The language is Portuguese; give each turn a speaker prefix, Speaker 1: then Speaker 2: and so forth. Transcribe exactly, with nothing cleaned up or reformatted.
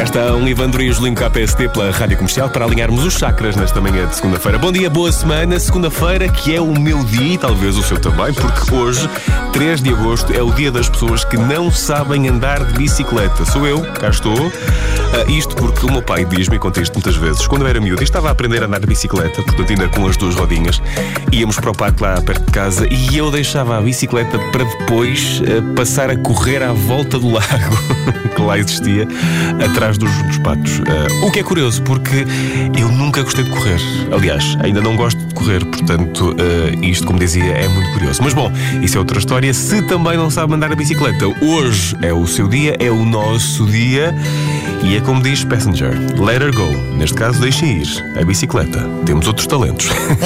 Speaker 1: está um Ivandro e o Julinho K P S T pela Rádio Comercial para alinharmos os chakras nesta manhã de segunda-feira. Bom dia, boa semana. Segunda-feira, que é o meu dia e talvez o seu também, porque hoje, três de agosto, é o dia das pessoas que não sabem andar de bicicleta. Sou eu, cá estou. Uh, isto porque o meu pai diz-me, e contei isto muitas vezes, quando eu era miúdo e estava a aprender a andar de bicicleta, portanto ainda com as duas rodinhas, íamos para o parque lá perto de casa e eu deixava a bicicleta para depois uh, passar a correr à volta do lago que lá existia, atrás dos, dos patos. Uh, o que é curioso, porque eu nunca gostei de correr. Aliás, ainda não gosto de correr, portanto, uh, isto, como dizia, é muito curioso. Mas bom, isso é outra história. Se também não sabe andar a bicicleta, hoje é o seu dia, é o nosso dia. E é como diz Passenger, let her go. Neste caso, deixem ir a bicicleta. Temos outros talentos.